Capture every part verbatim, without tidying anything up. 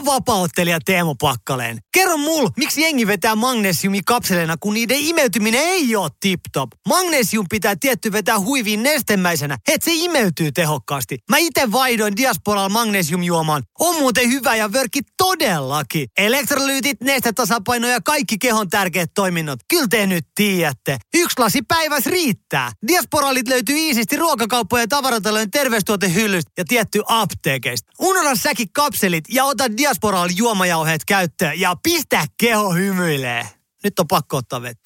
Mä vapaa-ottelija Teemu Pakkaleen. Kerro mul, miksi jengi vetää magnesiumikapseleina, kun niiden imeytyminen ei oo tip-top. Magnesium pitää tietty vetää huiviin nestemäisenä, et se imeytyy tehokkaasti. Mä ite vaihdoin Diasporalla magnesiumjuomaan. On muuten hyvä ja vörkki todellakin. Elektrolyytit, nestetasapaino ja kaikki kehon tärkeät toiminnot. Kyllä te nyt tiedätte. Yksi lasi päivässä riittää. Diasporalit löytyy iisisti ruokakauppojen ja tavaratalojen terveystuotehyllystä ja tietty apteekeista. Unohda säkin kapselit ja ota Diasporal juomajauheet käyttöön ja pistä keho hymyilee. Nyt on pakko ottaa vettä.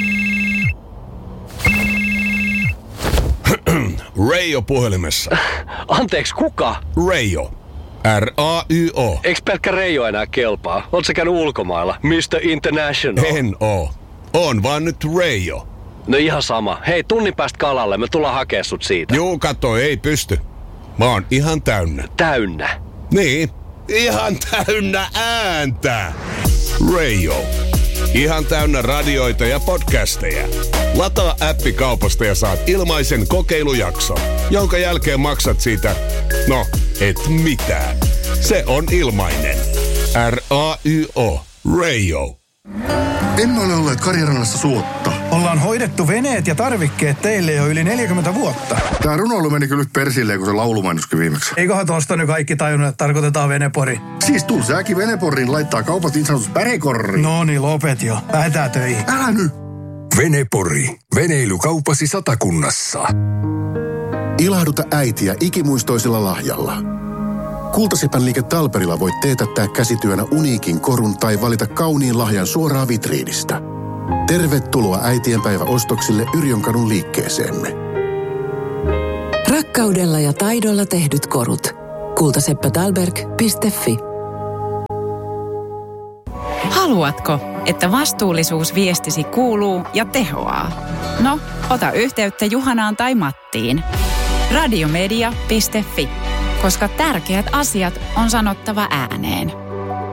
Reijo puhelimessa. Anteeksi, kuka? Reijo. R A Y O. Eiks pelkkä Reijo enää kelpaa? Oot sä käynyt ulkomailla? mister International. En oo. On vaan nyt Reijo. No ihan sama. Hei, tunnin päästä kalalle. Me tullaan hakea sut siitä. Juu, kato, ei pysty. Mä oon ihan täynnä. Täynnä? Niin, ihan täynnä ääntä. Reijo. Ihan täynnä radioita ja podcasteja. Lataa appi kaupasta ja saat ilmaisen kokeilujakson, jonka jälkeen maksat siitä, no, et mitään. Se on ilmainen. R A Y O. Reijo. Emme ole olleet Karjarannassa suotta. Ollaan hoidettu veneet ja tarvikkeet teille jo yli neljäkymmentä vuotta. Tää runoilu meni kyllä nyt persilleen, kun se laulumainoskin viimeksi. Eiköhän tosta nyt kaikki tajunnut, että tarkoitetaan Venepori. Siis tul sääkin Veneporiin laittaa kaupat niin sanotus pärekorriin. No niin, lopet jo. Lähetään töihin. Älä nyt! Venepori. Veneilykaupasi Satakunnassa. Ilahduta äitiä ikimuistoisella lahjalla. Kultasepän liike Talperilla voit teetättää käsityönä uniikin korun tai valita kauniin lahjan suoraan vitriinistä. Tervetuloa äitienpäiväostoksille Yrjönkadun liikkeeseemme. Rakkaudella ja taidolla tehdyt korut. kultaseppätalberg piste fi. Haluatko, että vastuullisuus viestisi kuuluu ja tehoaa? No, ota yhteyttä Juhanaan tai Mattiin. radiomedia piste fi, koska tärkeät asiat on sanottava ääneen.